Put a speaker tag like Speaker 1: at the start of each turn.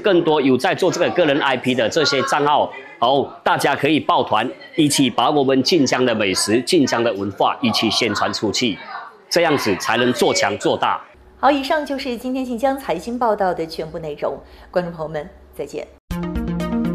Speaker 1: 更多有在做这个个人 IP 的这些账号，大家可以抱团，一起把我们晋江的美食、晋江的文化一起宣传出去，这样子才能做强做大。
Speaker 2: 好，以上就是今天晋江财经报道的全部内容，观众朋友们，再见。